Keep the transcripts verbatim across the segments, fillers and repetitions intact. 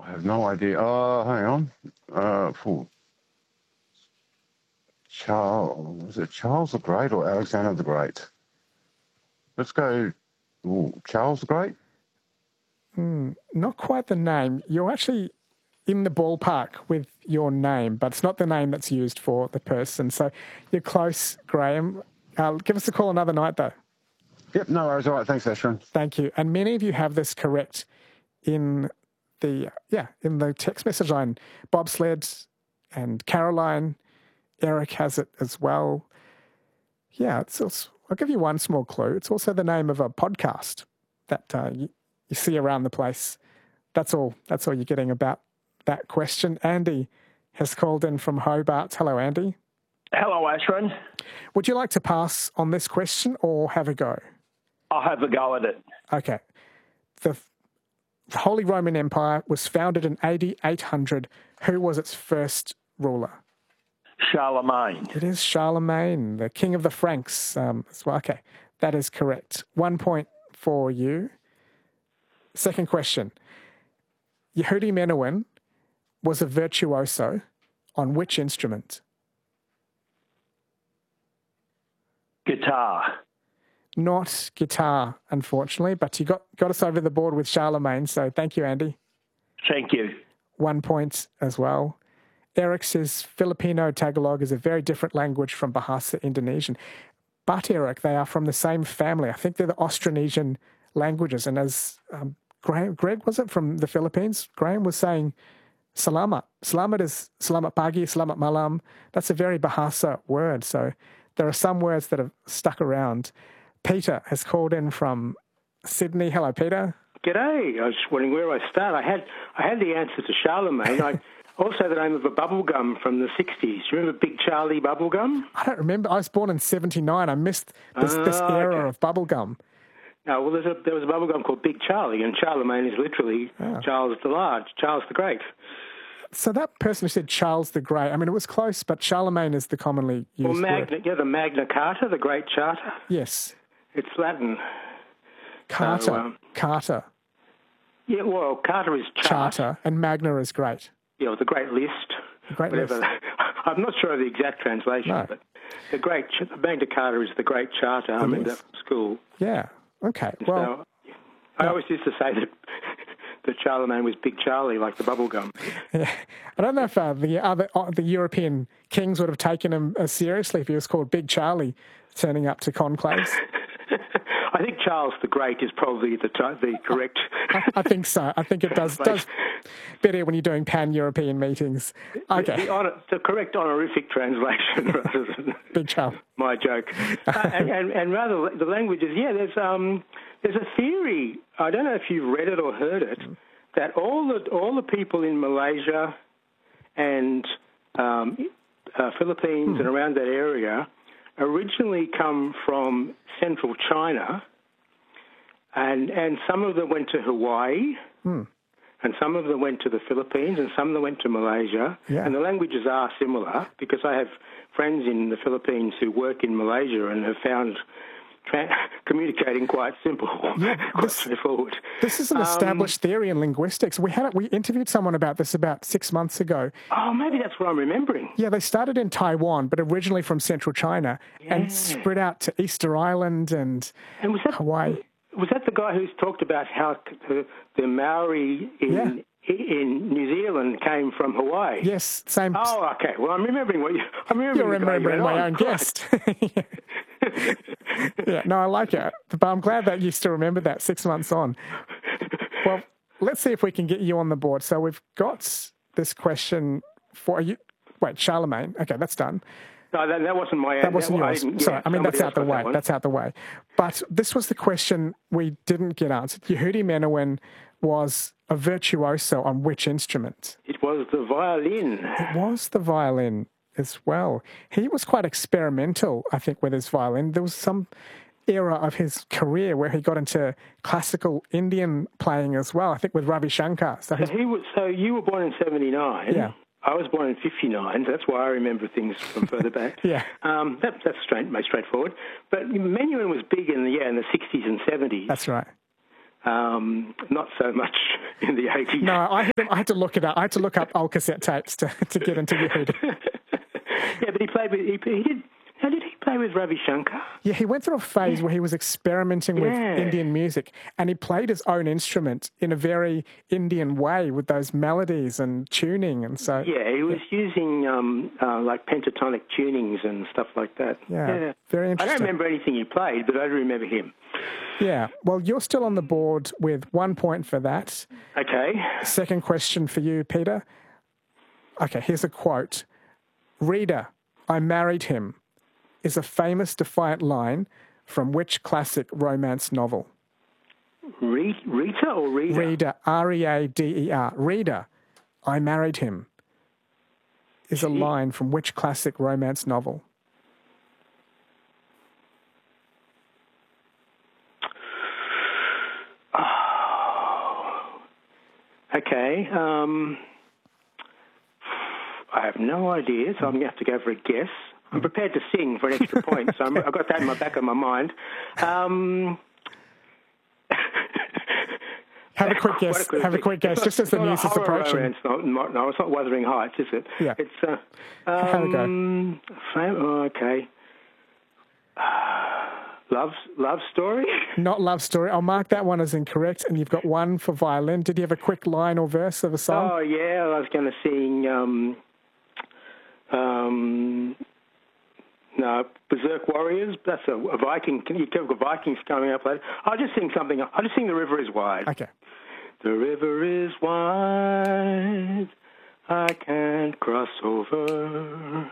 I have no idea. Uh, hang on. Uh, phew. Charles, was it Charles the Great or Alexander the Great? Let's go. Ooh, Charles the Great? Mm, not quite the name. You're actually in the ballpark with your name, but it's not the name that's used for the person. So you're close, Graham. Uh, give us a call another night, though. Yep, no worries. All right, thanks, Ashron. Thank you. And many of you have this correct in the yeah in the text message line. Bobsled and Caroline, Eric has it as well. Yeah, it's also, I'll give you one small clue. It's also the name of a podcast that uh, you, you see around the place. That's all. That's all you're getting about that question. Andy has called in from Hobart. Hello, Andy. Hello, Ashron. Would you like to pass on this question or have a go? I'll have a go at it. Okay. The Holy Roman Empire was founded in A D eight hundred. Who was its first ruler? Charlemagne. It is Charlemagne, the king of the Franks. Um, well, okay, that is correct. One point for you. Second question. Yehudi Menuhin was a virtuoso on which instrument? Guitar. Not guitar, unfortunately, but you got, got us over the board with Charlemagne, so thank you, Andy. Thank you. One point as well. Eric says Filipino Tagalog is a very different language from Bahasa Indonesian. But, Eric, they are from the same family. I think they're the Austronesian languages. And as um, Graham, Greg, was it from the Philippines? Graham was saying salamat. Salamat is salamat pagi, salamat malam. That's a very Bahasa word. So there are some words that have stuck around. Peter has called in from Sydney. Hello, Peter. G'day. I was just wondering where I start. I had I had the answer to Charlemagne. I also the name of a bubblegum from the sixties. Do you remember Big Charlie bubblegum? I don't remember. I was born in seventy-nine. I missed this, oh, this era okay. of bubblegum. No, well, there's a, there was a bubblegum called Big Charlie, and Charlemagne is literally oh. Charles the Large, Charles the Great. So that person who said Charles the Great, I mean, it was close, but Charlemagne is the commonly used well, Magna, word. Yeah, the Magna Carta, the Great Charter. Yes. It's Latin. Carta. So, um, Carta. Yeah, well, Carta is chart. Charter, and Magna is great. Yeah, well, the Great List. The Great whatever. List. I'm not sure of the exact translation, no. but the Great the Magna Carta is the Great Charter. I mean, that school. Yeah. Okay. Well, so, I always used to say that that Charlemagne was Big Charlie, like the bubblegum. Yeah. I don't know if uh, the other uh, the European kings would have taken him uh, seriously if he was called Big Charlie, turning up to conclaves. I think Charles the Great is probably the the correct. I, I think so. I think it does does better when you're doing pan-European meetings. Okay. The, the, honor, the correct honorific translation rather than Big Charlie. My joke. uh, and, and, and rather the languages. Yeah, there's um there's a theory. I don't know if you've read it or heard it, that all the all the people in Malaysia and um, uh, Philippines hmm. and around that area originally come from central China, and and some of them went to Hawaii, hmm. and some of them went to the Philippines, and some of them went to Malaysia. Yeah. And the languages are similar because I have friends in the Philippines who work in Malaysia and have found tra- communicating quite simple, yeah, quite this, straightforward. This is an established um, theory in linguistics. We had we interviewed someone about this about six months ago. Oh, maybe that's what I'm remembering. Yeah, they started in Taiwan, but originally from central China, yeah. and spread out to Easter Island and, and was that, Hawaii. Was that the guy who's talked about how the, the Maori in... Yeah. in New Zealand came from Hawaii? Yes, same. Oh, okay. Well, I'm remembering what you... I'm remembering You're remembering my own guest. Yeah, no, I like it. But I'm glad that you still remember that six months on. Well, let's see if we can get you on the board. So we've got this question for you. Wait, Charlemagne. Okay, that's done. No, that, that wasn't my... That wasn't yours. I Sorry, yeah, I mean, that's out the way. That that's out the way. But this was the question we didn't get answered. Yehudi Menuhin was a virtuoso on which instrument? It was the violin. It was the violin as well. He was quite experimental, I think, with his violin. There was some era of his career where he got into classical Indian playing as well, I think with Ravi Shankar. So, so, he was, so you were born in seventy-nine. Yeah. I was born in fifty-nine. That's why I remember things from further back. Yeah. Um, that, that's straight, most straightforward. But Menuhin was big in the, yeah, in the sixties and seventies. That's right. Um, not so much in the eighties. No, I had, I had to look it up. I had to look up old cassette tapes to, to get into your head. Yeah, but he played with, he, he did, how did he play with Ravi Shankar? Yeah, he went through a phase where he was experimenting with Yeah. Indian music, and he played his own instrument in a very Indian way with those melodies and tuning, and so... Yeah, he was using um, uh, like pentatonic tunings and stuff like that. Yeah, very I interesting. don't remember anything he played, but I do remember him. Yeah, well, you're still on the board with one point for that. Okay. Second question for you, Peter. Okay, here's a quote. Reader, I married him, is a famous defiant line from which classic romance novel? Re- Rita or Reader? Reader, R E A D E R. Reader, I married him, is a line from which classic romance novel? Oh. Okay. Um, I have no idea, so I'm going to have to go for a guess. I'm prepared to sing for an extra point, so I'm, I've got that in my back of my mind. Um, Have a quick guess. What Have a quick guess, just as the It's not news a is horror approaching. romance, no, no, no, it's not Wuthering Heights, is it? Yeah. It's uh, Have a go. um, fam- oh, okay. Love, love story. Not love story. I'll mark that one as incorrect, and you've got one for violin. Did you have a quick line or verse of a song? Oh yeah, I was going to sing. Um, um, no, Berserk Warriors. That's a, a Viking. Can you tell the Vikings coming up later? I'll just sing something. I'll just sing The River Is Wide. Okay. The river is wide, I can't cross over.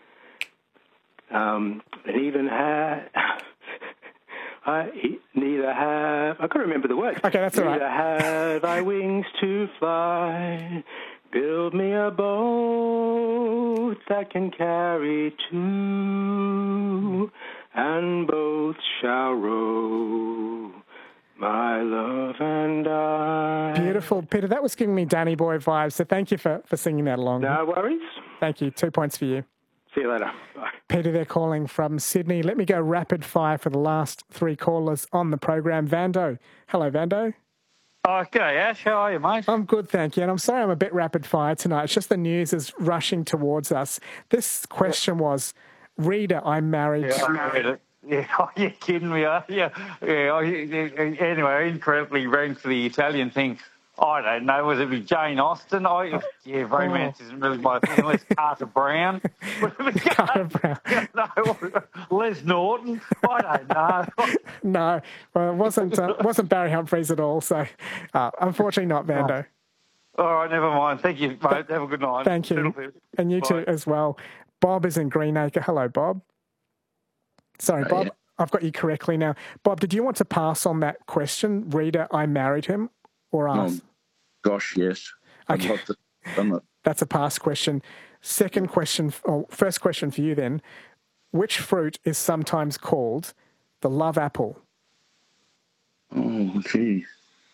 Um, and even have, I neither have, I can't remember the words. Okay, that's all right. Neither have I wings to fly, build me a boat that can carry two, and both shall row. My love and I. Beautiful. Peter, that was giving me Danny Boy vibes, so thank you for, for singing that along. No worries. Thank you. Two points for you. See you later. Bye. Peter, they're calling from Sydney. Let me go rapid fire for the last three callers on the program. Vando. Hello, Vando. Okay, Ash, how are you, mate? I'm good, thank you. And I'm sorry I'm a bit rapid fire tonight. It's just the news is rushing towards us. This question was, reader, I'm married. Yeah, I read it. Yeah, are you kidding me? Are you? Yeah, I- anyway, incorrectly ran for the Italian thing. I don't know. Was it Jane Austen? I, yeah, romance isn't really my thing. Unless Carter Brown. Carter Brown. No, Les Norton. I don't know. No, well, it wasn't, uh, wasn't Barry Humphries at all. So, uh, unfortunately, not Vando. All right, never mind. Thank you, mate. Have a good night. Thank you. And you Bye. too as well. Bob is in Greenacre. Hello, Bob. Sorry, Bob. yeah. I've got you correctly now. Bob, did you want to pass on that question? Reader, I married him, or ask? Oh, gosh, yes. I'd Okay. love to done it. That's a pass question. Second question, or first question for you then. Which fruit is sometimes called the love apple? Oh, gee.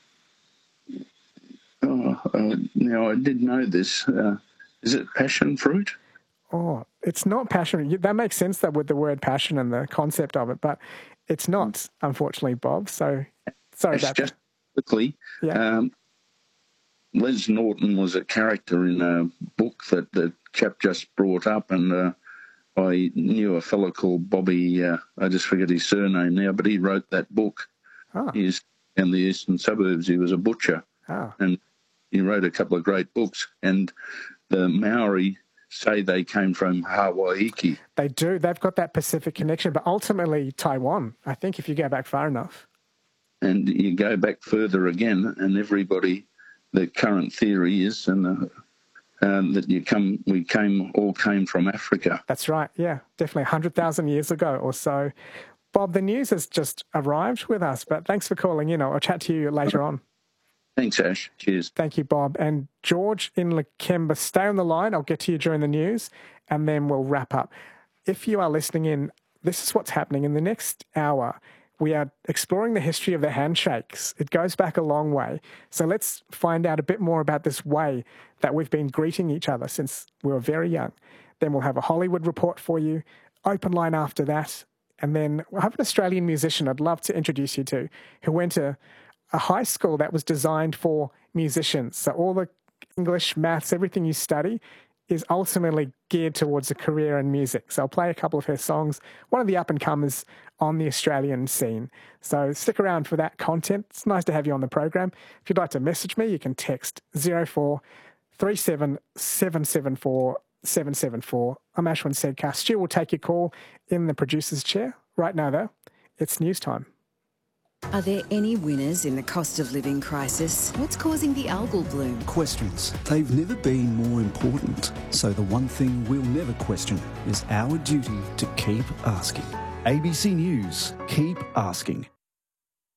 Oh, uh, now I did know this. Uh, is it passion fruit? Oh, it's not passion. That makes sense, that with the word passion and the concept of it, but it's not, unfortunately, Bob. So sorry It's about just that. quickly. Yeah. Um, Les Norton was a character in a book that the chap just brought up, and uh, I knew a fellow called Bobby, uh, I just forget his surname now, but he wrote that book. Ah. He's in the eastern suburbs. He was a butcher, Ah. and he wrote a couple of great books. And the Maori say they came from Hawaii. They do. They've got that Pacific connection, but ultimately Taiwan, I think, if you go back far enough. And you go back further again, and everybody, the current theory is, and uh, um, that you come, we came, all came from Africa. That's right. Yeah, definitely one hundred thousand years ago or so. Bob, the news has just arrived with us, but thanks for calling in. I'll chat to you later on. Thanks, Ash. Cheers. Thank you, Bob. And George in Lakemba, stay on the line. I'll get to you during the news, and then we'll wrap up. If you are listening in, this is what's happening. In the next hour, we are exploring the history of the handshakes. It goes back a long way. So let's find out a bit more about this way that we've been greeting each other since we were very young. Then we'll have a Hollywood report for you, open line after that, and then we'll have an Australian musician I'd love to introduce you to who went to a high school that was designed for musicians. So all the English, maths, everything you study is ultimately geared towards a career in music. So I'll play a couple of her songs, one of the up-and-comers on the Australian scene. So stick around for that content. It's nice to have you on the program. If you'd like to message me, you can text zero four three seven seven seven four seven seven four. I'm Ashwin Sedkar. Stu will take your call in the producer's chair. Right now, though, it's news time. Are there any winners in the cost of living crisis? What's causing the algal bloom? Questions. They've never been more important. So the one thing we'll never question is our duty to keep asking. A B C News. Keep asking.